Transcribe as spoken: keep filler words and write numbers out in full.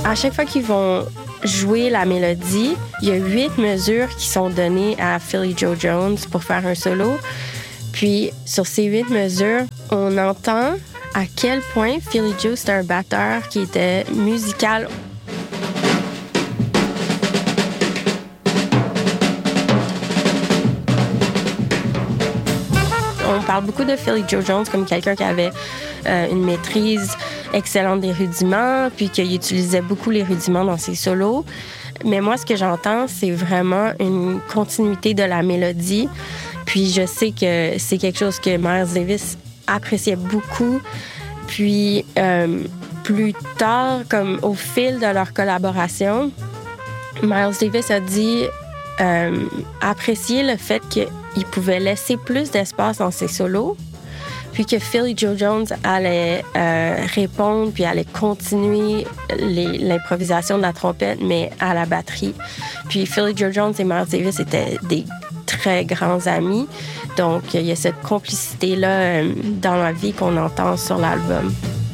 à chaque fois qu'ils vont jouer la mélodie, il y a huit mesures qui sont données à Philly Joe Jones pour faire un solo. Puis, sur ces huit mesures, on entend à quel point Philly Joe, c'était un batteur qui était musical. On parle beaucoup de Philly Joe Jones comme quelqu'un qui avait euh, une maîtrise excellente des rudiments, puis qu'il utilisait beaucoup les rudiments dans ses solos. Mais moi, ce que j'entends, c'est vraiment une continuité de la mélodie. Puis je sais que c'est quelque chose que Miles Davis appréciait beaucoup. Puis euh, plus tard, comme au fil de leur collaboration, Miles Davis a dit euh, apprécier le fait qu'il pouvait laisser plus d'espace dans ses solos, puis que Philly Joe Jones allait euh, répondre, puis allait continuer les, l'improvisation de la trompette, mais à la batterie. Puis Philly Joe Jones et Miles Davis étaient des très grands amis. Donc, il y a cette complicité-là euh, dans la vie qu'on entend sur l'album.